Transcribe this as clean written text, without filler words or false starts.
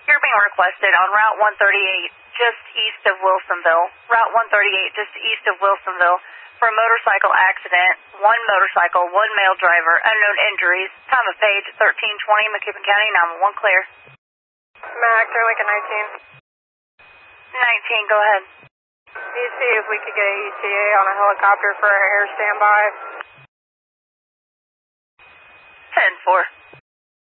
You're being requested on Route 138, just east of Wilsonville. Route 138, just east of Wilsonville, for a motorcycle accident. One motorcycle, one male driver, unknown injuries. Time of page 1320, McKibbin County, 911 clear. Mac, they're like a 19, go ahead. Need to see if we could get a ETA on a helicopter for an air standby. 10-4.